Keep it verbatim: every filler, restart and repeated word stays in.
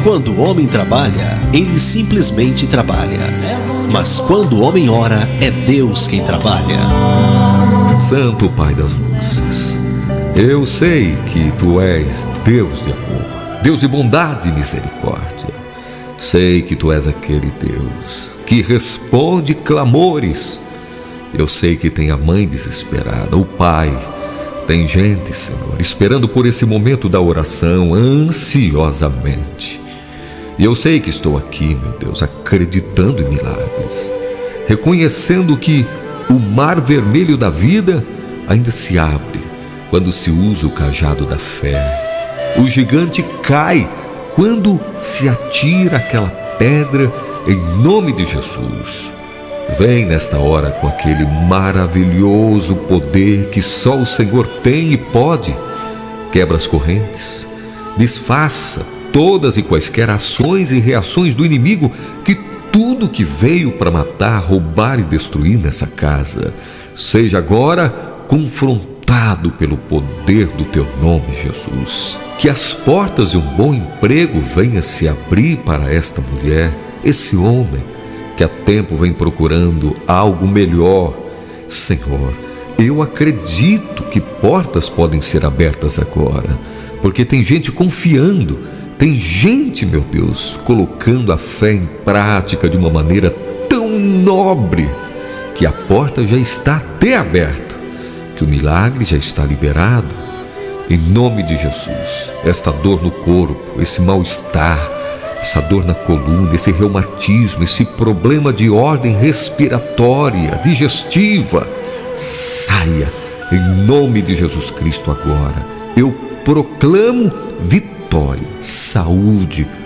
Quando o homem trabalha, ele simplesmente trabalha. Mas quando o homem ora, é Deus quem trabalha. Santo Pai das luzes, eu sei que Tu és Deus de amor, Deus de bondade e misericórdia. Sei que Tu és aquele Deus que responde clamores. Eu sei que tem a mãe desesperada, o pai. Tem gente, Senhor, esperando por esse momento da oração ansiosamente. E eu sei que estou aqui, meu Deus, acreditando em milagres, reconhecendo que o mar vermelho da vida ainda se abre quando se usa o cajado da fé. O gigante cai quando se atira aquela pedra em nome de Jesus. Vem nesta hora com aquele maravilhoso poder que só o Senhor tem e pode. Quebra as correntes, desfaça todas e quaisquer ações e reações do inimigo, que tudo que veio para matar, roubar e destruir nessa casa seja agora confrontado pelo poder do Teu nome, Jesus. Que as portas de um bom emprego venham se abrir para esta mulher, esse homem que há tempo vem procurando algo melhor. Senhor, eu acredito que portas podem ser abertas agora, porque tem gente confiando, tem gente, meu Deus, colocando a fé em prática de uma maneira tão nobre, que a porta já está até aberta, que o milagre já está liberado. Em nome de Jesus, esta dor no corpo, esse mal-estar, essa dor na coluna, esse reumatismo, esse problema de ordem respiratória, digestiva, saia em nome de Jesus Cristo agora. Eu proclamo vitória, saúde,